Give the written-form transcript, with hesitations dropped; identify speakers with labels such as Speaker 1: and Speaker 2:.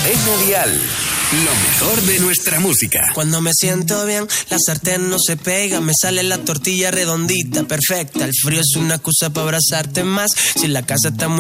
Speaker 1: Cadena Dial. Lo mejor de nuestra música.
Speaker 2: Cuando me siento bien, la sartén no se pega. Me sale la tortilla redondita, perfecta. El frío es una excusa para abrazarte más. Si la casa está muy